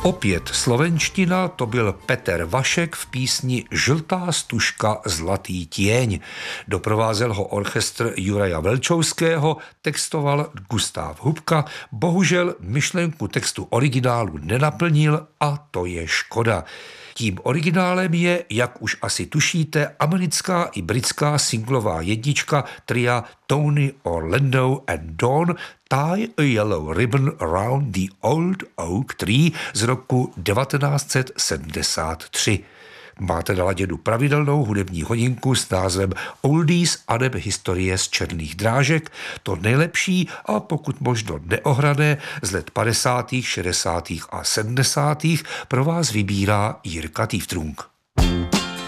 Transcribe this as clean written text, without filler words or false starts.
Opět slovenština, to byl Peter Vašek v písni Žltá stužka, zlatý tieň. Doprovázel ho orchestr Juraja Velčovského, textoval Gustav Hubka, bohužel myšlenku textu originálu nenaplnil a to je škoda. Tím originálem je, jak už asi tušíte, americká i britská singlová jednička tria Tony Orlando and Dawn Tie a Yellow Ribbon Around the Old Oak Tree z roku 1973. Máte naladěnu pravidelnou hudební hodinku s názvem Oldies aneb historie z černých drážek, to nejlepší a pokud možno neohrané z let 50., 60. a 70. pro vás vybírá Jirka Týftrunk.